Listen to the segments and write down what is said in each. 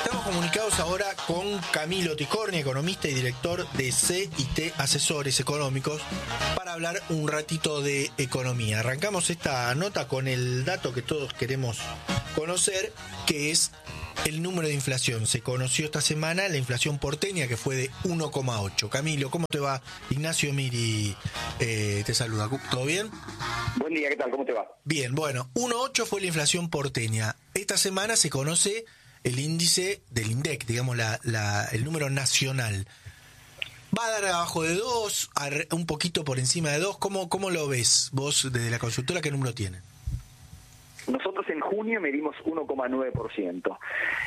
Estamos comunicados ahora con Camilo Ticornia, economista y director de CIT Asesores Económicos, para hablar un ratito de economía. Arrancamos esta nota con el dato que todos queremos conocer, que es el número de inflación. Se conoció esta semana la inflación porteña, que fue de 1,8. Camilo, ¿cómo te va? Ignacio Miri te saluda. ¿Todo bien? Buen día, ¿qué tal? ¿Cómo te va? Bien, bueno, 1,8 fue la inflación porteña. Esta semana se conoce el índice del INDEC, digamos, el número nacional. ¿Va a dar abajo de 2, un poquito por encima de 2? ¿Cómo lo ves vos desde la consultora? ¿Qué número tiene? Nosotros en junio medimos 1,9%.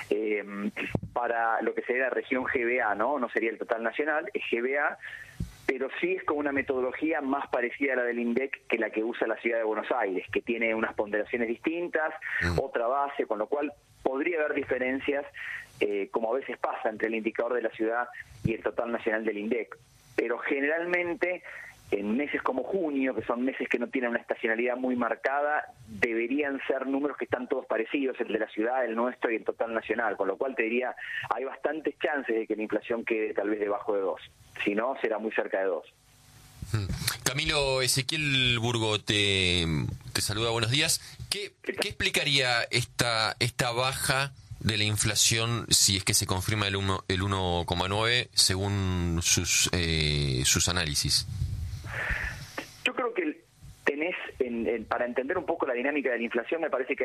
Para lo que sería la región GBA, no sería el total nacional, es GBA, pero sí es con una metodología más parecida a la del INDEC que la que usa la ciudad de Buenos Aires, que tiene unas ponderaciones distintas, otra base, con lo cual podría haber diferencias, como a veces pasa entre el indicador de la ciudad y el total nacional del INDEC. Pero generalmente, en meses como junio, que son meses que no tienen una estacionalidad muy marcada, deberían ser números que están todos parecidos, el de la ciudad, el nuestro y el total nacional, con lo cual te diría, hay bastantes chances de que la inflación quede tal vez debajo de 2. Si no, será muy cerca de 2. Camilo, Ezequiel Burgo te saluda, buenos días. ¿Qué explicaría esta baja de la inflación si es que se confirma el 1,9 según sus análisis? Yo creo que tenés, para entender un poco la dinámica de la inflación, me parece que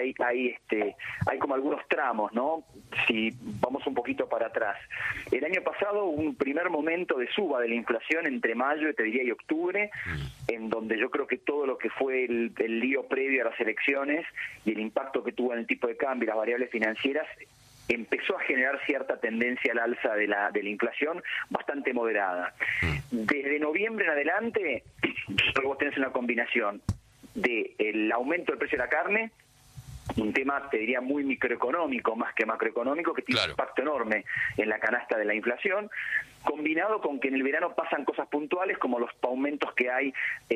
hay como algunos tramos, ¿no? Si vamos un poquito para atrás. El año pasado hubo un primer momento de suba de la inflación entre mayo, te diría, y octubre, en donde yo creo que todo lo que fue el lío previo a las elecciones y el impacto que tuvo en el tipo de cambio y las variables financieras empezó a generar cierta tendencia al alza de la inflación bastante moderada. Desde noviembre en adelante, vos tenés una combinación del aumento del precio de la carne, un tema, te diría, muy microeconómico más que macroeconómico, que tiene un impacto enorme en la canasta de la inflación, combinado con que en el verano pasan cosas puntuales como los aumentos que hay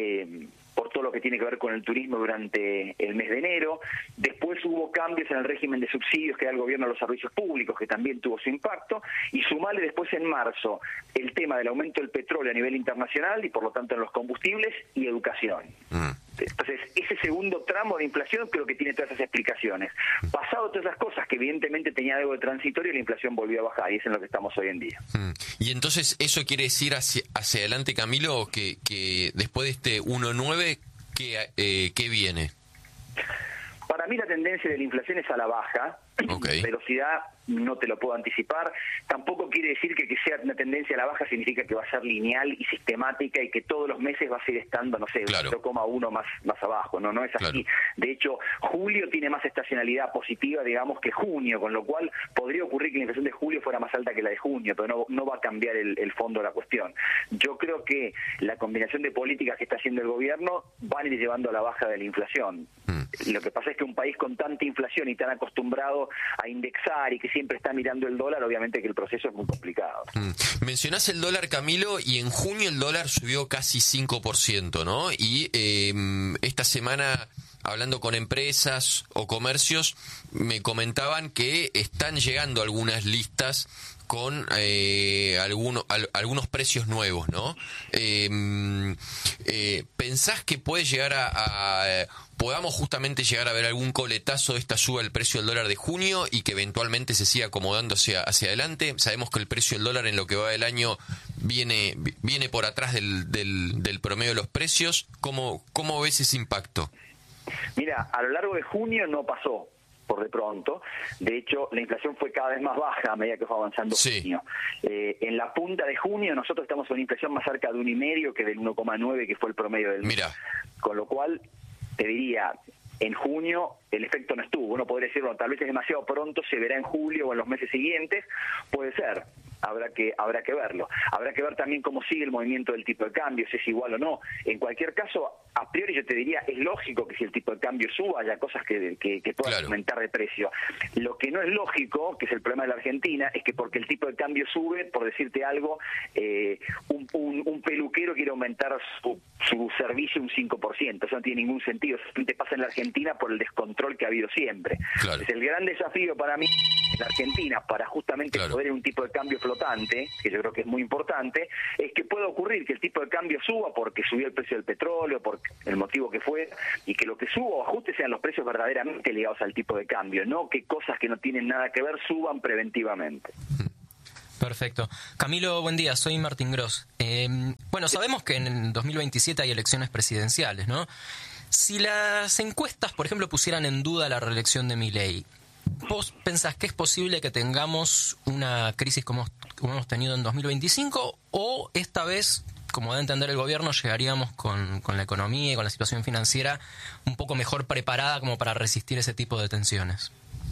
por todo lo que tiene que ver con el turismo durante el mes de enero. Después hubo cambios en el régimen de subsidios que da el gobierno a los servicios públicos, que también tuvo su impacto, y sumale después en marzo el tema del aumento del petróleo a nivel internacional y por lo tanto en los combustibles y educación. Entonces, ese segundo tramo de inflación creo que tiene todas esas explicaciones. Pasado todas esas cosas que evidentemente tenía algo de transitorio, la inflación volvió a bajar y es en lo que estamos hoy en día. Y entonces, ¿eso quiere decir hacia adelante, Camilo, que después de este 1,9, ¿qué viene? Para mí la tendencia de la inflación es a la baja. Velocidad no te lo puedo anticipar. Tampoco quiere decir que sea una tendencia a la baja significa que va a ser lineal y sistemática y que todos los meses va a seguir estando, no sé, 0,1 más abajo. No es así. De hecho, julio tiene más estacionalidad positiva, digamos, que junio, con lo cual podría ocurrir que la inflación de julio fuera más alta que la de junio, pero no va a cambiar el fondo de la cuestión. Yo creo que la combinación de políticas que está haciendo el gobierno van a ir llevando a la baja de la inflación. Lo que pasa es que un país con tanta inflación y tan acostumbrado a indexar y que siempre está mirando el dólar, obviamente que el proceso es muy complicado. Mencionás el dólar, Camilo, y en junio el dólar subió casi 5%, ¿no? Y esta semana, hablando con empresas o comercios, me comentaban que están llegando algunas listas con algunos precios nuevos, ¿no? ¿Pensás que puede llegar podamos justamente llegar a ver algún coletazo de esta suba del precio del dólar de junio y que eventualmente se siga acomodando hacia adelante? Sabemos que el precio del dólar en lo que va del año viene por atrás del promedio de los precios. ¿Cómo ves ese impacto? Mira, a lo largo de junio no pasó por de pronto. De hecho, la inflación fue cada vez más baja a medida que fue avanzando junio. En la punta de junio nosotros estamos con una inflación más cerca de 1,5 que del 1,9 que fue el promedio del mes. Con lo cual, te diría, en junio el efecto no estuvo. Uno podría decir, bueno, tal vez es demasiado pronto, se verá en julio o en los meses siguientes. Puede ser. Habrá que verlo. Habrá que ver también cómo sigue el movimiento del tipo de cambio, si es igual o no. En cualquier caso, a priori yo te diría, es lógico que si el tipo de cambio suba, haya cosas que puedan aumentar de precio. Lo que no es lógico, que es el problema de la Argentina, es que porque el tipo de cambio sube, por decirte algo, un peluquero quiere aumentar su servicio un 5%. Eso no tiene ningún sentido. Eso te pasa en la Argentina por el descontrol que ha habido siempre. Es el gran desafío para mí. en la Argentina para justamente poder ir a un tipo de cambio flotante, que yo creo que es muy importante, es que puede ocurrir que el tipo de cambio suba porque subió el precio del petróleo, por el motivo que fuera, y que lo que suba o ajuste sean los precios verdaderamente ligados al tipo de cambio, no que cosas que no tienen nada que ver suban preventivamente. Perfecto. Camilo, buen día. Soy Martín Gross. Bueno, sabemos que en el 2027 hay elecciones presidenciales, ¿no? Si las encuestas, por ejemplo, pusieran en duda la reelección de Milei, ¿vos pensás que es posible que tengamos una crisis como hemos tenido en 2025 o esta vez, como da a entender el gobierno, llegaríamos con la economía y con la situación financiera un poco mejor preparada como para resistir ese tipo de tensiones?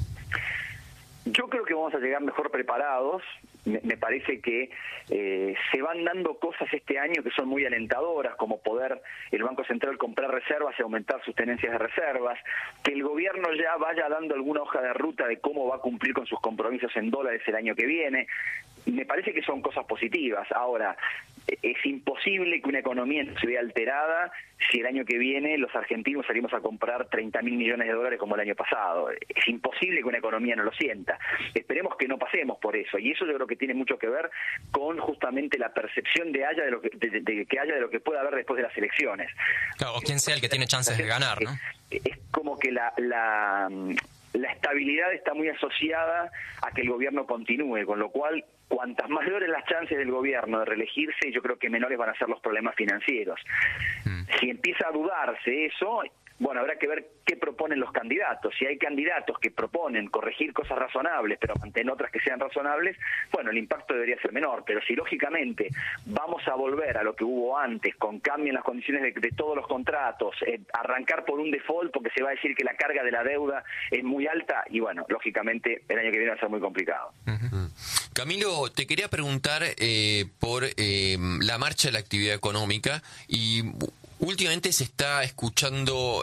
Yo creo que vamos a llegar mejor preparados. Me parece que se van dando cosas este año que son muy alentadoras, como poder el Banco Central comprar reservas y aumentar sus tenencias de reservas, que el gobierno ya vaya dando alguna hoja de ruta de cómo va a cumplir con sus compromisos en dólares el año que viene. Me parece que son cosas positivas. Ahora, es imposible que una economía no se vea alterada si el año que viene los argentinos salimos a comprar 30.000 millones de dólares como el año pasado. Es imposible que una economía no lo sienta. Esperemos que no pasemos por eso. Y eso yo creo que tiene mucho que ver con justamente la percepción de haya de lo que pueda haber después de las elecciones. Claro, o quien sea el que tiene chances de ganar, ¿no? Es como que la estabilidad está muy asociada a que el gobierno continúe, con lo cual cuantas mayores las chances del gobierno de reelegirse, yo creo que menores van a ser los problemas financieros. Si empieza a dudarse eso, bueno, habrá que ver qué proponen los candidatos. Si hay candidatos que proponen corregir cosas razonables, pero mantener otras que sean razonables, bueno, el impacto debería ser menor. Pero si lógicamente vamos a volver a lo que hubo antes, con cambio en las condiciones de todos los contratos, arrancar por un default porque se va a decir que la carga de la deuda es muy alta, y bueno, lógicamente el año que viene va a ser muy complicado. Camilo, te quería preguntar por la marcha de la actividad económica, y últimamente se está escuchando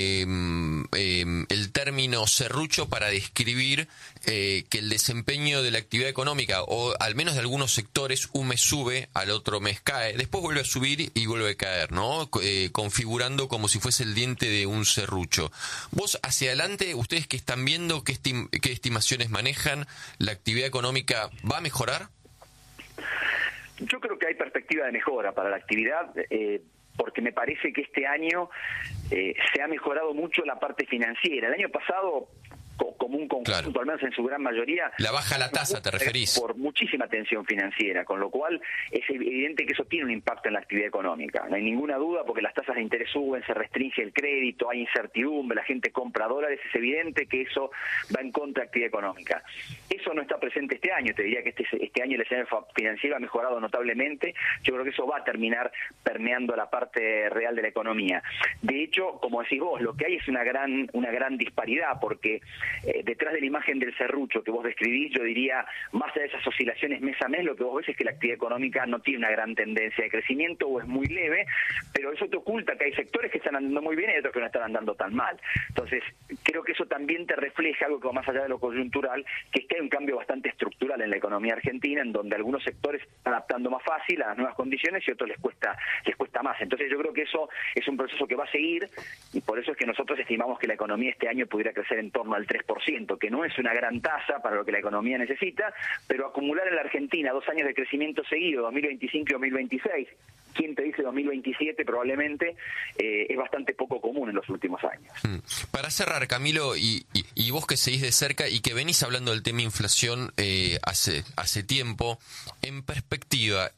el término serrucho para describir que el desempeño de la actividad económica, o al menos de algunos sectores, un mes sube, al otro mes cae, después vuelve a subir y vuelve a caer, ¿no? Configurando como si fuese el diente de un serrucho. Vos, hacia adelante, ustedes que están viendo, ¿qué estimaciones manejan? ¿La actividad económica va a mejorar? Yo creo que hay perspectiva de mejora para la actividad, porque me parece que este año se ha mejorado mucho la parte financiera. El año pasado, como un conjunto, claro, al menos en su gran mayoría, la baja la tasa, ¿te referís? Por muchísima tensión financiera, con lo cual es evidente que eso tiene un impacto en la actividad económica. No hay ninguna duda, porque las tasas de interés suben, se restringe el crédito, hay incertidumbre, la gente compra dólares, es evidente que eso va en contra de la actividad económica. Eso no está presente este año. Te diría que este año el escenario financiero ha mejorado notablemente. Yo creo que eso va a terminar permeando la parte real de la economía. De hecho, como decís vos, lo que hay es una gran disparidad, porque detrás de la imagen del serrucho que vos describís, yo diría, más allá de esas oscilaciones mes a mes, lo que vos ves es que la actividad económica no tiene una gran tendencia de crecimiento, o es muy leve, pero eso te oculta que hay sectores que están andando muy bien y otros que no están andando tan mal. Entonces, creo que eso también te refleja algo que va más allá de lo coyuntural, que es que hay un cambio bastante estructural en la economía argentina, en donde algunos sectores están adaptando más fácil a las nuevas condiciones y otros les cuesta más. Entonces, yo creo que eso es un proceso que va a seguir, y por eso es que nosotros estimamos que la economía este año pudiera crecer en torno al 3%, que no es una gran tasa para lo que la economía necesita, pero acumular en la Argentina 2 años de crecimiento seguido, 2025 y 2026, ¿quién te dice 2027 probablemente? Es bastante poco común en los últimos años. Para cerrar, Camilo, y vos que seguís de cerca y que venís hablando del tema inflación hace tiempo, en perspectiva,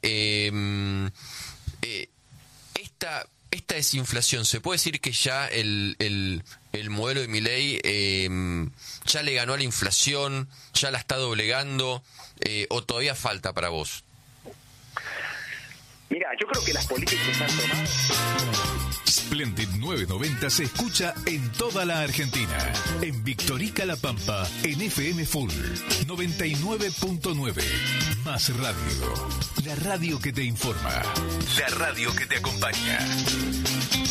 esta desinflación, ¿se puede decir que ya el modelo de Milei ya le ganó a la inflación, ya la está doblegando, o todavía falta para vos? Mira, yo creo que las políticas que están tomadas... Splendid 990 se escucha en toda la Argentina. En Victorica La Pampa, en FM Full 99.9. Más radio. La radio que te informa. La radio que te acompaña.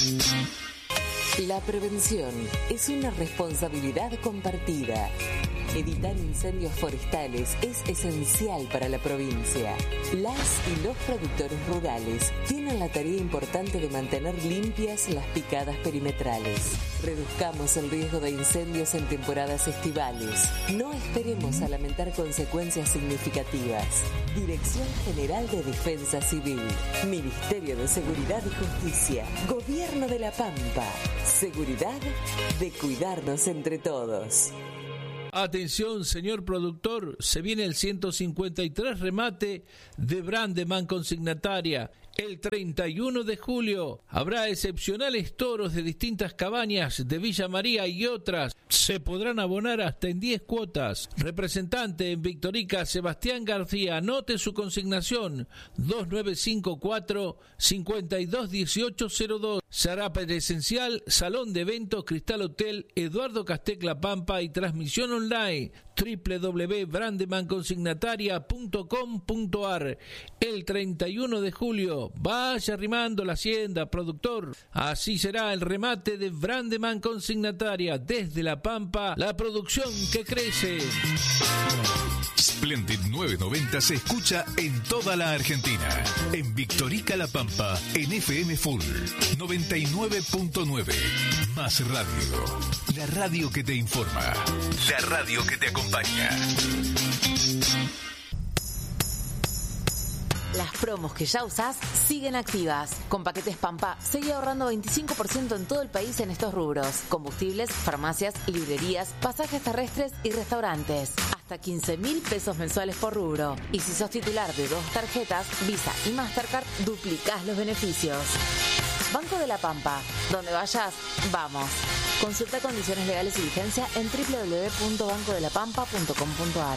La prevención es una responsabilidad compartida. Evitar incendios forestales es esencial para la provincia. Las y los productores rurales tienen la tarea importante de mantener limpias las picadas perimetrales. Reduzcamos el riesgo de incendios en temporadas estivales. No esperemos a lamentar consecuencias significativas. Dirección General de Defensa Civil. Ministerio de Seguridad y Justicia. Gobierno de La Pampa. Seguridad de cuidarnos entre todos. Atención, señor productor, se viene el 153 remate de Brandeman Consignataria. El 31 de julio habrá excepcionales toros de distintas cabañas de Villa María y otras. Se podrán abonar hasta en 10 cuotas. Representante en Victorica, Sebastián García. Anote su consignación: 2954-521802. Se hará presencial, Salón de Eventos Cristal Hotel Eduardo Castec La Pampa y transmisión online www.brandemanconsignataria.com.ar. El 31 de julio, vaya arrimando la hacienda, productor. Así será el remate de Brandeman Consignataria. Desde La Pampa, la producción que crece. Splendid 990 se escucha en toda la Argentina. En Victorica La Pampa, en FM Full 99.9. Más radio. La radio que te informa. La radio que te acompaña. Las promos que ya usás siguen activas. Con Paquetes Pampa, seguí ahorrando 25% en todo el país en estos rubros: combustibles, farmacias, librerías, pasajes terrestres y restaurantes. Hasta 15.000 pesos mensuales por rubro. Y si sos titular de 2 tarjetas, Visa y Mastercard, duplicás los beneficios. Banco de La Pampa. Donde vayas, vamos. Consulta condiciones legales y vigencia en www.bancodelapampa.com.ar.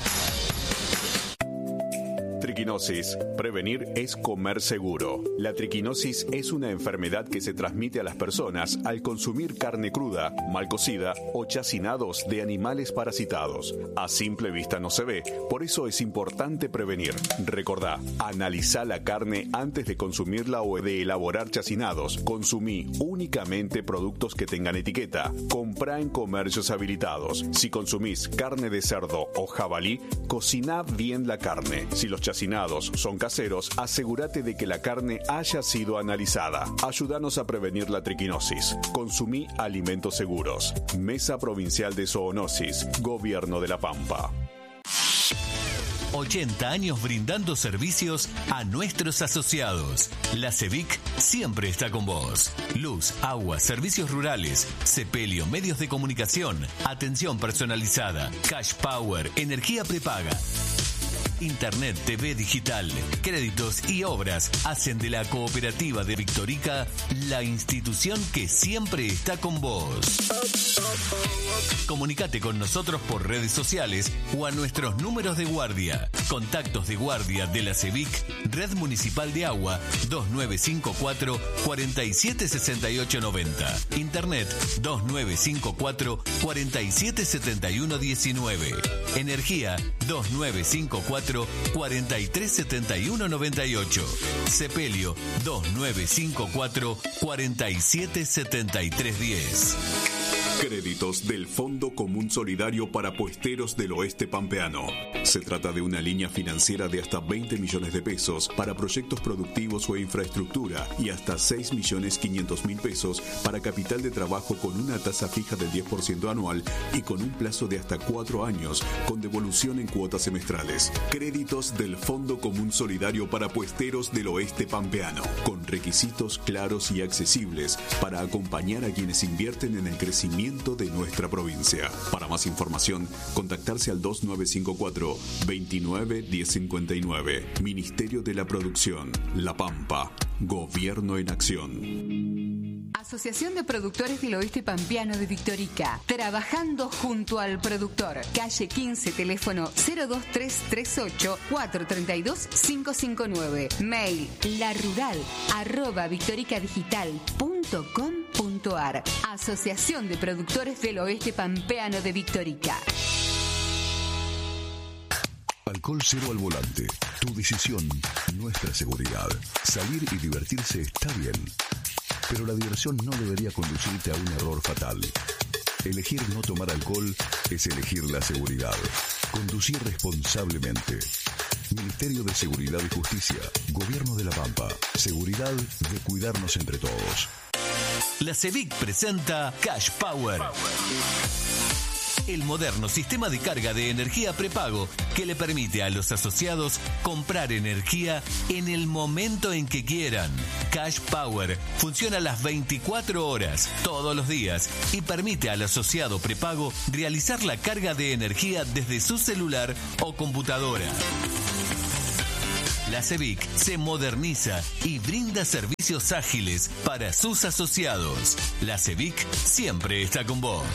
Triquinosis. Prevenir es comer seguro. La triquinosis es una enfermedad que se transmite a las personas al consumir carne cruda, mal cocida o chacinados de animales parasitados. A simple vista no se ve, por eso es importante prevenir. Recordá, analizá la carne antes de consumirla o de elaborar chacinados. Consumí únicamente productos que tengan etiqueta. Comprá en comercios habilitados. Si consumís carne de cerdo o jabalí, cociná bien la carne. Si los chacinados son caseros, asegúrate de que la carne haya sido analizada. Ayúdanos a prevenir la triquinosis. Consumí alimentos seguros. Mesa Provincial de Zoonosis. Gobierno de La Pampa. 80 años brindando servicios a nuestros asociados. La CEVIC siempre está con vos. Luz, agua, servicios rurales, sepelio, medios de comunicación, atención personalizada, cash power, energía prepaga. Internet, TV digital, créditos y obras hacen de la Cooperativa de Victorica la institución que siempre está con vos. Comunicate con nosotros por redes sociales o a nuestros números de guardia. Contactos de guardia de la CEVIC, Red Municipal de Agua, 2954 476890. Internet 2954 477119. Energía 2954 437198. Sepelio 2954 477310. Créditos del Fondo Común Solidario para Puesteros del Oeste Pampeano. Se trata de una línea financiera de hasta 20 millones de pesos para proyectos productivos o infraestructura y hasta 6.500.000 pesos para capital de trabajo con una tasa fija del 10% anual y con un plazo de hasta 4 años con devolución en cuotas semestrales. Créditos del Fondo Común Solidario para Puesteros del Oeste Pampeano, con requisitos claros y accesibles para acompañar a quienes invierten en el crecimiento de nuestra provincia. Para más información, contactarse al 2954 29 1059. Ministerio de la Producción, La Pampa. Gobierno en acción. Asociación de Productores del Oeste Pampeano de Victorica. Trabajando junto al productor. Calle 15, teléfono 02338 432 559. Mail larural@victoricadigital.com.ar. Asociación de Productores del Oeste Pampeano de Victorica. Alcohol cero al volante. Tu decisión, nuestra seguridad. Salir y divertirse está bien, pero la diversión no debería conducirte a un error fatal. Elegir no tomar alcohol es elegir la seguridad. Conducir responsablemente. Ministerio de Seguridad y Justicia. Gobierno de La Pampa. Seguridad de cuidarnos entre todos. La CEVIC presenta Cash Power. El moderno sistema de carga de energía prepago que le permite a los asociados comprar energía en el momento en que quieran. Cash Power funciona las 24 horas, todos los días, y permite al asociado prepago realizar la carga de energía desde su celular o computadora. La CEVIC se moderniza y brinda servicios ágiles para sus asociados. La CEVIC siempre está con vos.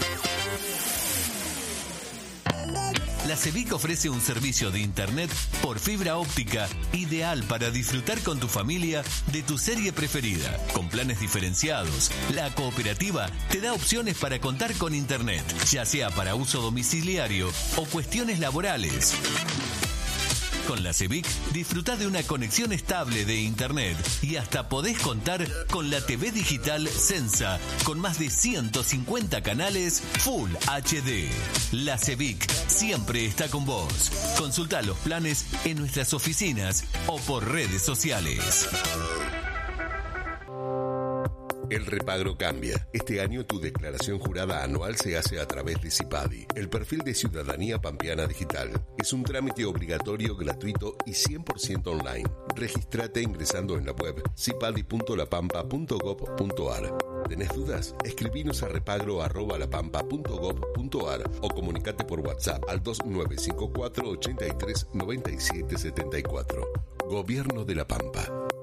La CEVIC ofrece un servicio de internet por fibra óptica ideal para disfrutar con tu familia de tu serie preferida. Con planes diferenciados, la cooperativa te da opciones para contar con internet, ya sea para uso domiciliario o cuestiones laborales. Con la CEVIC disfrutá de una conexión estable de internet y hasta podés contar con la TV digital Sensa con más de 150 canales Full HD. La CEVIC siempre está con vos. Consultá los planes en nuestras oficinas o por redes sociales. El repagro cambia. Este año tu declaración jurada anual se hace a través de CIPADI, el perfil de Ciudadanía Pampeana Digital. Es un trámite obligatorio, gratuito y 100% online. Regístrate ingresando en la web cipadi.lapampa.gov.ar. ¿Tenés dudas? Escribinos a repagro@lapampa.gov.ar o comunicate por WhatsApp al 2954 83 97 74. Gobierno de La Pampa.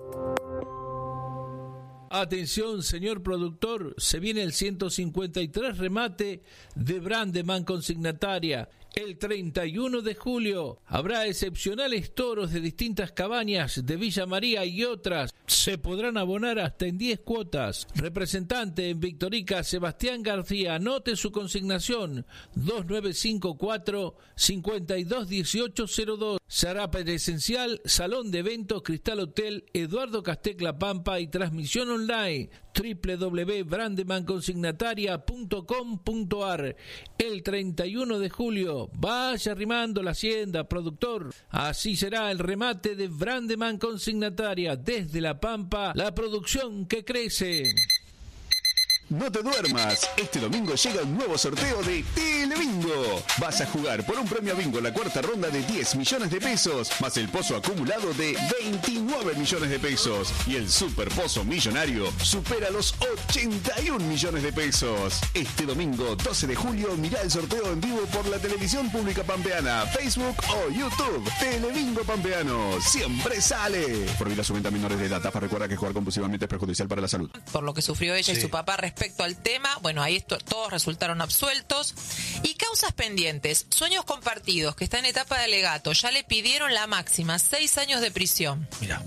Atención, señor productor, se viene el 153 remate de Brandeman Consignataria. El 31 de julio habrá excepcionales toros de distintas cabañas de Villa María y otras. Se podrán abonar hasta en 10 cuotas. Representante en Victorica, Sebastián García. Anote su consignación 2954-521802. Será presencial, Salón de Eventos, Cristal Hotel, Eduardo Castec La Pampa y transmisión online www.brandemanconsignataria.com.ar. El 31 de julio, vaya arrimando la hacienda, productor. Así será el remate de Brandeman Consignataria. Desde La Pampa, la producción que crece. No te duermas, este domingo llega un nuevo sorteo de Telebingo. Vas a jugar por un premio bingo en la cuarta ronda de 10 millones de pesos, más el pozo acumulado de 29 millones de pesos. Y el super pozo millonario supera los 81 millones de pesos. Este domingo 12 de julio mirá el sorteo en vivo por la televisión pública pampeana, Facebook o YouTube. Telebingo Pampeano, siempre sale. Prohibida su venta a menores de edad. TAFA recuerda que jugar compulsivamente es perjudicial para la salud. Por lo que sufrió ella y su papá respecto al tema, bueno, ahí todos resultaron absueltos. Y causas pendientes, sueños compartidos, que está en etapa de alegato, ya le pidieron la máxima, 6 años de prisión. Mira.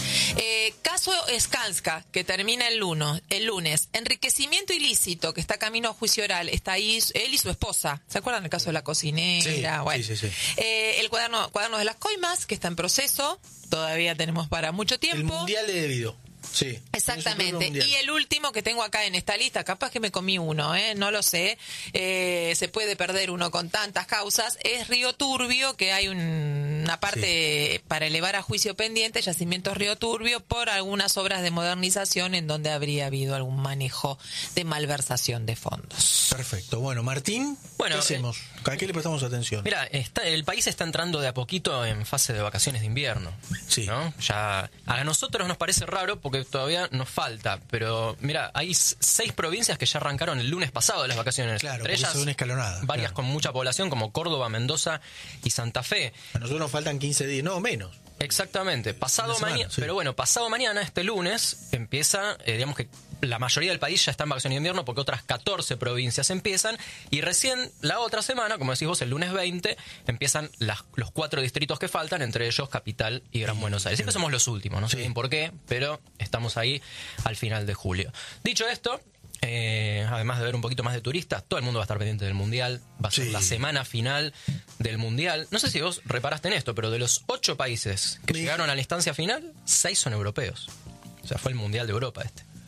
Caso Skanska, que termina el lunes. Enriquecimiento ilícito, que está camino a juicio oral. Está ahí él y su esposa. ¿Se acuerdan del caso de la cocinera? Sí, bueno. sí. El cuaderno de las coimas, que está en proceso. Todavía tenemos para mucho tiempo. El mundial de debido. Sí. Exactamente. Y el último que tengo acá en esta lista, capaz que me comí uno, no lo sé, se puede perder uno con tantas causas, es Río Turbio, que hay una parte para elevar a juicio pendiente, Yacimientos Río Turbio, por algunas obras de modernización en donde habría habido algún manejo de malversación de fondos. Perfecto. Bueno, Martín, ¿qué hacemos? ¿A qué le prestamos atención? Mira, el país está entrando de a poquito en fase de vacaciones de invierno. Sí. ¿No? Ya a nosotros nos parece raro porque todavía nos falta, pero mira, hay 6 provincias que ya arrancaron el lunes pasado de las vacaciones. Claro, entre ellas una escalonada. Varias con mucha población como Córdoba, Mendoza y Santa Fe. A nosotros nos faltan 15 días, no, menos. Exactamente. Pasado mañana, pero bueno, pasado mañana, este lunes, empieza, digamos que la mayoría del país ya está en vacaciones de invierno porque otras 14 provincias empiezan y recién la otra semana, como decís vos, el lunes 20, empiezan los 4 distritos que faltan, entre ellos Capital y Gran Buenos Aires. Siempre somos los últimos, no sé bien por qué, pero estamos ahí al final de julio. Dicho esto, además de ver un poquito más de turistas, todo el mundo va a estar pendiente del Mundial, va a ser la semana final del Mundial. No sé si vos reparaste en esto, pero de los 8 países que llegaron a la instancia final, 6 son europeos. O sea, fue el Mundial de Europa este.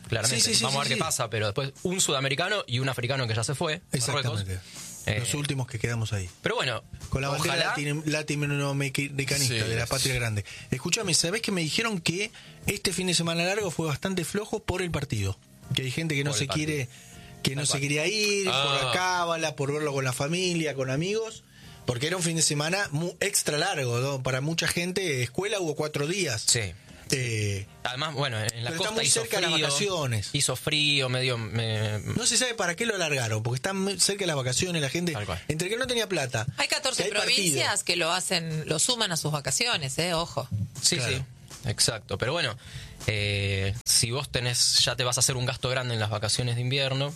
claramente. Sí, vamos a ver qué pasa, pero después un sudamericano y un africano que ya se fue. Exactamente. Los últimos que quedamos ahí. Pero bueno, con la bandera latinoamericanista de la patria grande. Escúchame, ¿sabés que me dijeron que este fin de semana largo fue bastante flojo por el partido? Que hay gente que no se quiere, que no se quería ir por la cábala, por verlo con la familia, con amigos, porque era un fin de semana extra largo, ¿no? Para mucha gente, escuela hubo 4 días. Sí. Además, bueno, en la pero costa está muy hizo cerca frío, de las vacaciones. Hizo frío, medio... No se sabe para qué lo alargaron, porque están muy cerca de las vacaciones, la gente, entre que no tenía plata. Hay 14 provincias partido, que lo hacen, lo suman a sus vacaciones, ojo. Sí, claro. Sí, exacto. Pero bueno, si vos ya te vas a hacer un gasto grande en las vacaciones de invierno,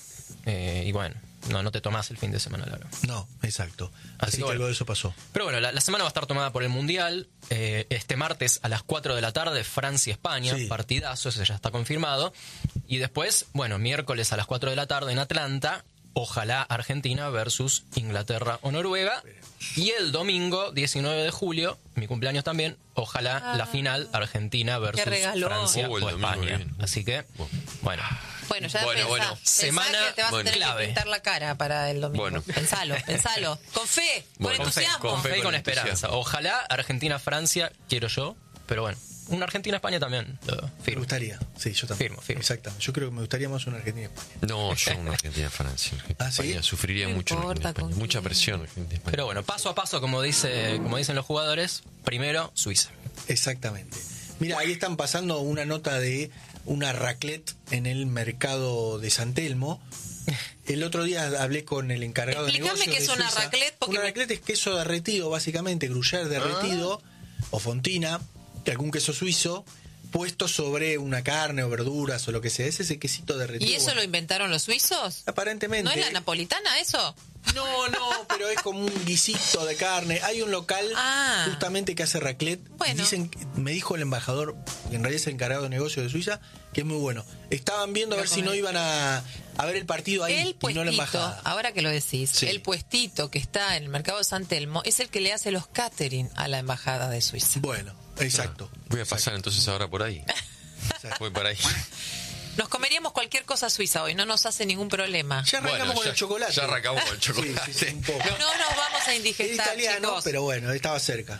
y bueno, no te tomás el fin de semana largo. No, exacto. Así que algo de eso pasó. Pero bueno, la semana va a estar tomada por el Mundial. Este martes a las 4 de la tarde, Francia-España, partidazo, ese ya está confirmado. Y después, bueno, miércoles a las 4 de la tarde en Atlanta, ojalá Argentina versus Inglaterra o Noruega. Y el domingo, 19 de julio, mi cumpleaños también, ojalá la final Argentina versus Francia o España. Así que, bueno. Bueno, ya semana que te vas a tener que pintar la cara para el domingo. Bueno. Pensalo. Con fe, con entusiasmo. Con fe y con esperanza. Ojalá Argentina-Francia, quiero yo, pero bueno. Una Argentina-España también. Me gustaría, sí, yo también. Firmo. Exactamente. Yo creo que me gustaría más una Argentina-España. No, yo una Argentina-Francia. España sufriría mucho. Mucha presión. Pero bueno, paso a paso, como dicen los jugadores, primero Suiza. Exactamente. Mira, ahí están pasando una nota de una raclette en el mercado de San Telmo. El otro día hablé con el encargado de negocios. Explícame qué es una raclette. Una raclette es queso derretido, básicamente, gruyère derretido o fontina, algún queso suizo, puesto sobre una carne o verduras o lo que sea. Ese es el quesito derretido. ¿Y eso lo inventaron los suizos? Aparentemente. ¿No es la napolitana eso? No, pero es como un guisito de carne. Hay un local justamente que hace raclette. Bueno. Me dijo el embajador, que en realidad es el encargado de negocios de Suiza, que es muy bueno. Estaban viendo a ver si no iban a ver el partido ahí y no la embajada. Ahora que lo decís, el puestito que está en el mercado de San Telmo es el que le hace los catering a la embajada de Suiza. Bueno, exacto. Voy a pasar entonces ahora por ahí. Voy para ahí. Nos comeríamos cualquier cosa suiza hoy, no nos hace ningún problema. Ya arrancamos con el chocolate. Ya arrancamos con el chocolate. Sí, un poco. No nos vamos a indigestar, italiano, chicos. Pero bueno, estaba cerca.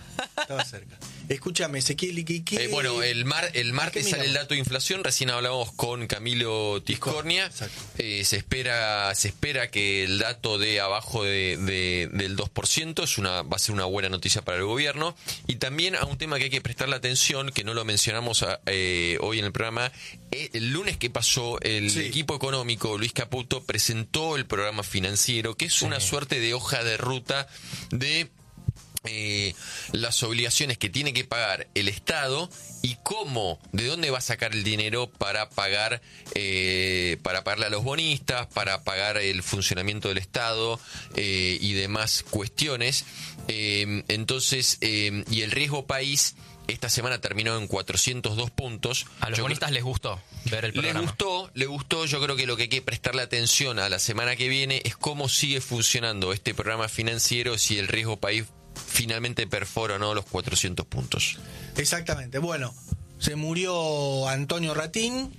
Escúchame, Ezequiel, bueno, el martes sale el dato de inflación. Recién hablábamos con Camilo Tiscornia. Se espera que el dato de abajo del 2% va a ser una buena noticia para el gobierno. Y también a un tema que hay que prestarle atención, que no lo mencionamos hoy en el programa. El lunes que pasó, el equipo económico, Luis Caputo, presentó el programa financiero, que es una suerte de hoja de ruta de las obligaciones que tiene que pagar el Estado y de dónde va a sacar el dinero para pagarle a los bonistas, para pagar el funcionamiento del Estado y demás cuestiones. Entonces, y el riesgo país esta semana terminó en 402 puntos. A los bonistas les gustó ver el programa. Le gustó. Yo creo que lo que hay que prestarle atención a la semana que viene es cómo sigue funcionando este programa financiero, si el riesgo país finalmente perfora o no los 400 puntos. Exactamente. Bueno, se murió Antonio Ratín,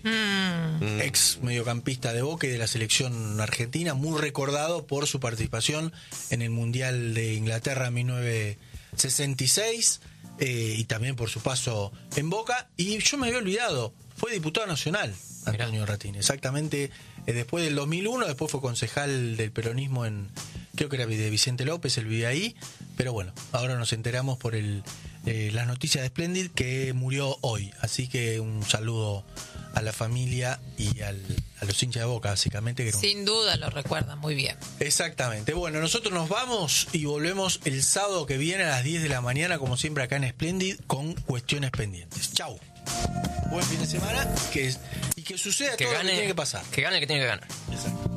ex mediocampista de Boca y de la selección argentina, muy recordado por su participación en el Mundial de Inglaterra 1966 y también por su paso en Boca. Y yo me había olvidado, fue diputado nacional Antonio Ratín, exactamente. Después del 2001, después fue concejal del peronismo creo que era de Vicente López, él vivía ahí, pero bueno, ahora nos enteramos por las noticias de Splendid que murió hoy, así que un saludo a la familia y a los hinchas de Boca, básicamente. Sin duda lo recuerdan muy bien. Exactamente. Bueno, nosotros nos vamos y volvemos el sábado que viene a las 10 de la mañana, como siempre acá en Splendid, con cuestiones pendientes. Chau. Buen fin de semana y que suceda todo lo que tiene que pasar. Que gane el que tiene que ganar. Exacto.